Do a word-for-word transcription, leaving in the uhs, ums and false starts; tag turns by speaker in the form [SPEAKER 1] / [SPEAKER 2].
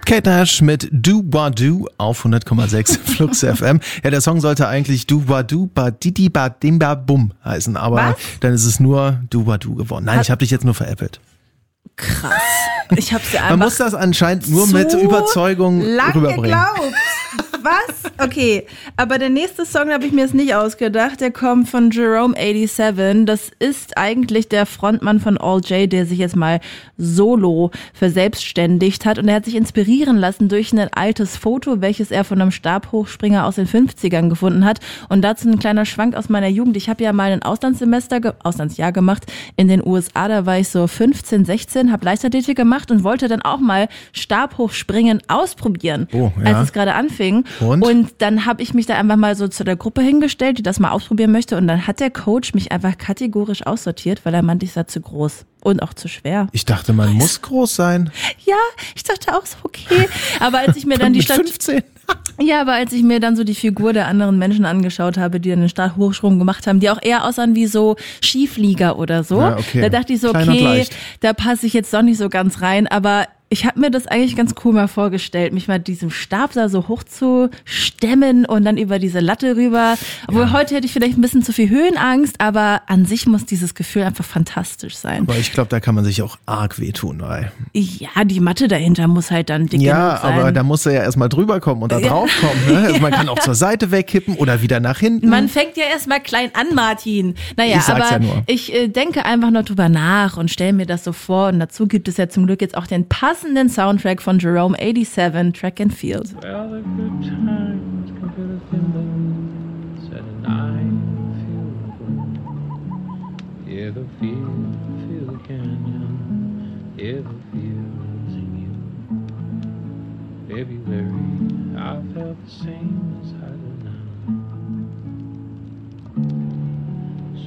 [SPEAKER 1] Kate Nash mit Do Ba Do auf hundert Komma sechs Flux F M. Ja, der Song sollte eigentlich Do Ba Do Ba Didi Ba Dimba Bum heißen, aber
[SPEAKER 2] Was?
[SPEAKER 1] dann ist es nur Do Ba Do geworden. Nein, ich habe dich jetzt nur veräppelt.
[SPEAKER 2] Krass. Ich hab's ja einfach
[SPEAKER 1] Man muss das anscheinend nur
[SPEAKER 2] so
[SPEAKER 1] mit Überzeugung
[SPEAKER 2] lange
[SPEAKER 1] rüberbringen.
[SPEAKER 2] geglaubt. Was? Okay, aber der nächste Song, da habe ich mir jetzt nicht ausgedacht, der kommt von Jerome siebenundachtzig. Das ist eigentlich der Frontmann von All J, der sich jetzt mal solo verselbstständigt hat und er hat sich inspirieren lassen durch ein altes Foto, welches er von einem Stabhochspringer aus den fünfzigern gefunden hat und dazu ein kleiner Schwank aus meiner Jugend. Ich habe ja mal ein Auslandssemester, ge- Auslandsjahr gemacht in den U S A, da war ich so fünfzehn, sechzehn, habe Leichtathletik gemacht und wollte dann auch mal Stabhochspringen ausprobieren,
[SPEAKER 1] Oh, ja.
[SPEAKER 2] als es gerade anfing.
[SPEAKER 1] Und?
[SPEAKER 2] Und dann habe ich mich da einfach mal so zu der Gruppe hingestellt, die das mal ausprobieren möchte. Und dann hat der Coach mich einfach kategorisch aussortiert, weil er meinte, ich sei zu groß und auch zu schwer.
[SPEAKER 1] Ich dachte, man muss groß sein.
[SPEAKER 2] Ja, ich dachte auch so, okay. Aber als ich mir dann die
[SPEAKER 1] Mit
[SPEAKER 2] Stadt,
[SPEAKER 1] fünfzehn.
[SPEAKER 2] ja, aber als ich mir dann so die Figur der anderen Menschen angeschaut habe, die dann den Stabhochsprung gemacht haben, die auch eher aussahen wie so Skiflieger oder so,
[SPEAKER 1] Ja, okay.
[SPEAKER 2] da dachte ich so,
[SPEAKER 1] Klein und
[SPEAKER 2] okay,
[SPEAKER 1] leicht.
[SPEAKER 2] da passe ich jetzt doch nicht so ganz rein, aber ich habe mir das eigentlich ganz cool mal vorgestellt, mich mal diesem Stab da so hoch zu stemmen und dann über diese Latte rüber. Obwohl heute hätte ich vielleicht ein bisschen zu viel Höhenangst, aber an sich muss dieses Gefühl einfach fantastisch sein.
[SPEAKER 1] Aber ich glaube, da kann man sich auch arg wehtun. Weil
[SPEAKER 2] Ja, die Matte dahinter muss halt dann dick
[SPEAKER 1] ja,
[SPEAKER 2] genug sein.
[SPEAKER 1] aber da muss er ja erstmal drüber kommen und da
[SPEAKER 2] Ja.
[SPEAKER 1] drauf kommen. Ne? Also man kann auch zur Seite wegkippen oder wieder nach hinten.
[SPEAKER 2] Man fängt ja erstmal klein an, Martin. Naja,
[SPEAKER 1] Ich sag's
[SPEAKER 2] aber
[SPEAKER 1] ja nur.
[SPEAKER 2] ich äh, denke einfach noch drüber nach und stelle mir das so vor. Und dazu gibt es ja zum Glück jetzt auch den passenden Soundtrack von Jerome siebenundachtzig, Track and Field.
[SPEAKER 3] Well, the good times come to the feelings and I feel the yeah, the feel, feel the canyon, yeah, the feels in you. February, I felt the same inside the night.